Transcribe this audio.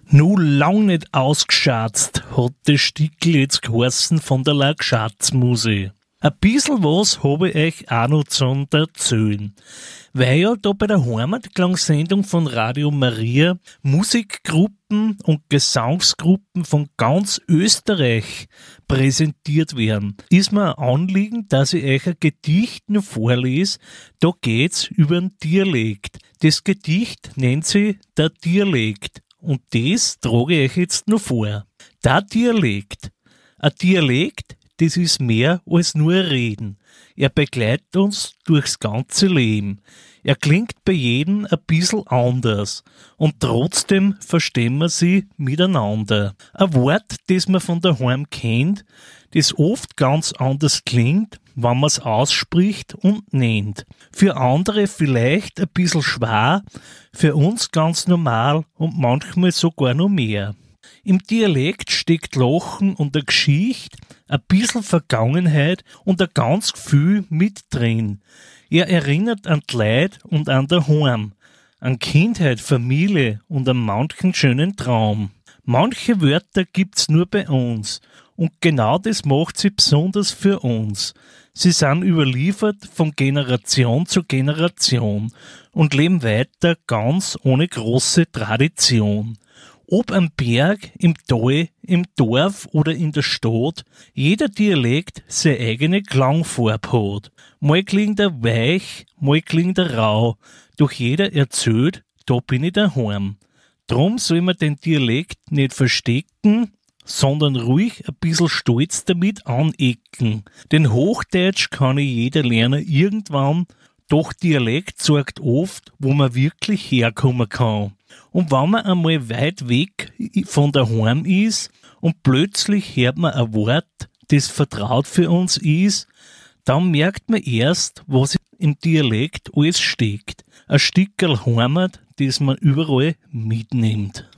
Nu lang nicht ausgeschatzt, hat das Stickel jetzt geheißen von der Lagschatzmuse. Ein bissl was habe ich euch auch noch zu erzählen. Weil ja da bei der Heimatklangsendung von Radio Maria Musikgruppen und Gesangsgruppen von ganz Österreich präsentiert werden, ist mir ein Anliegen, dass ich euch ein Gedicht noch vorlese. Da geht's über einen Dialekt. Das Gedicht nennt sich der Dialekt. Und das trage ich euch jetzt noch vor. Der Dialekt. Ein Dialekt, das ist mehr als nur Reden. Er begleitet uns durchs ganze Leben. Er klingt bei jedem ein bisschen anders. Und trotzdem verstehen wir sie miteinander. Ein Wort, das man von daheim kennt, das oft ganz anders klingt, wenn man es ausspricht und nennt. Für andere vielleicht ein bisschen schwer, für uns ganz normal und manchmal sogar noch mehr. Im Dialekt steckt Lachen und eine Geschichte, ein bisschen Vergangenheit und ein ganz Gefühl mit drin. Er erinnert an die Leute und an daheim, an Kindheit, Familie und an manchen schönen Traum. Manche Wörter gibt's nur bei uns und genau das macht sie besonders für uns. Sie sind überliefert von Generation zu Generation und leben weiter ganz ohne große Tradition. Ob am Berg, im Tal, im Dorf oder in der Stadt, jeder Dialekt seine eigene Klangfarbe hat. Mal klingt er weich, mal klingt er rau, doch jeder erzählt, da bin ich daheim. Drum soll man den Dialekt nicht verstecken, sondern ruhig ein bisschen stolz damit anecken. Denn Hochdeutsch kann jeder lernen irgendwann, doch Dialekt sagt oft, wo man wirklich herkommen kann. Und wenn man einmal weit weg von daheim ist und plötzlich hört man ein Wort, das vertraut für uns ist, dann merkt man erst, was im Dialekt alles steckt. Ein Stickerl Heimat, das man überall mitnimmt.